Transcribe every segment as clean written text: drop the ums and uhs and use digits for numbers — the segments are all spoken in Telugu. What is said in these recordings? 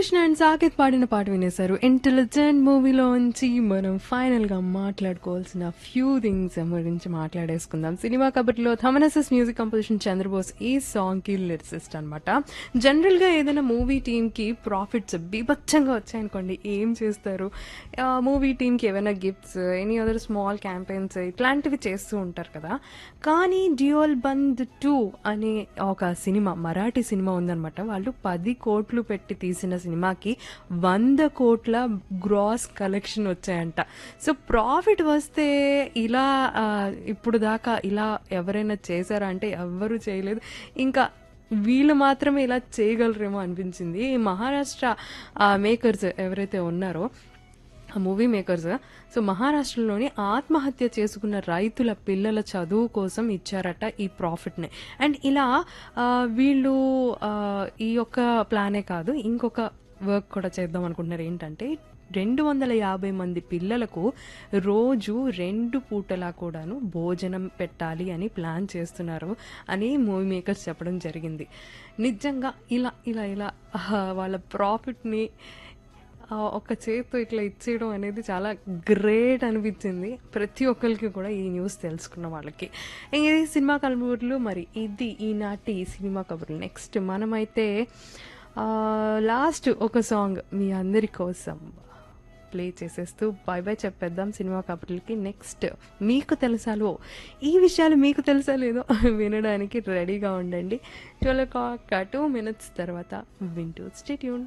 కృష్ణ అండ్ సాకేత్ పాడిన పాట వినేశారు. ఇంటెలిజెంట్ మూవీలోంచి మనం ఫైనల్గా మాట్లాడుకోవాల్సిన ఫ్యూ థింగ్స్ గురించి మాట్లాడేసుకుందాం. సినిమా కబడ్డీలో థమనసస్ మ్యూజిక్ కంపోజిషన్ చంద్రబోస్ ఈ సాంగ్కి లిరిసిస్ట్ అనమాట. జనరల్గా ఏదైనా మూవీ టీమ్కి ప్రాఫిట్స్ బీభత్సంగా వచ్చాయనుకోండి, ఏం చేస్తారు? మూవీ టీమ్కి ఏమైనా gifts, any other small campaigns ఇట్లాంటివి చేస్తూ ఉంటారు కదా. కానీ డ్యూయల్ బంద్ 2 అనే ఒక సినిమా, మరాఠీ సినిమా ఉందన్నమాట. వాళ్ళు 10 కోట్లు పెట్టి తీసిన సినిమాకి 100 కోట్ల గ్రాస్ కలెక్షన్ వచ్చాయంట. సో ప్రాఫిట్ వస్తే ఇలా ఇప్పుడు దాకా ఇలా ఎవరైనా చేశారా అంటే ఎవ్వరూ చేయలేదు. ఇంకా వీళ్ళు మాత్రమే ఇలా చేయగలరేమో అనిపించింది. ఈ మహారాష్ట్ర మేకర్స్ ఎవరైతే ఉన్నారో, మూవీ మేకర్స్, సో మహారాష్ట్రలోని ఆత్మహత్య చేసుకున్న రైతుల పిల్లల చదువు కోసం ఇచ్చారట ఈ ప్రాఫిట్ని. అండ్ ఇలా వీళ్ళు ఈ యొక్క ప్లానే కాదు, ఇంకొక వర్క్ కూడా చేద్దాం అనుకుంటున్నారు. ఏంటంటే 250 మంది పిల్లలకు రోజు 2 పూటలా కూడాను భోజనం పెట్టాలి అని ప్లాన్ చేస్తున్నారు అని మూవీ మేకర్స్ చెప్పడం జరిగింది. నిజంగా ఇలా ఇలా ఇలా వాళ్ళ ప్రాఫిట్ని ఒక చేతితో ఇట్లా ఇచ్చేయడం అనేది చాలా గ్రేట్ అనిపించింది ప్రతి ఒక్కరికి కూడా, ఈ న్యూస్ తెలుసుకున్న వాళ్ళకి. ఇది సినిమా కబుర్లు. మరి ఇది ఈనాటి సినిమా కబుర్లు. నెక్స్ట్ మనమైతే లాస్ట్ ఒక సాంగ్ మీ అందరి కోసం ప్లే చేసేస్తూ బై బై చెప్పేద్దాం సినిమా కబుర్లకి. నెక్స్ట్ మీకు తెలుసాలో, ఈ విషయాలు మీకు తెలుసా లేదో వినడానికి రెడీగా ఉండండి. 2 minutes తర్వాత వింటూ స్టే ట్యూన్డ్.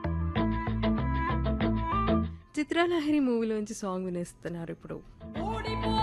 చిత్రలహరి మూవీలోంచి సాంగ్ వినేస్తున్నారు ఇప్పుడు.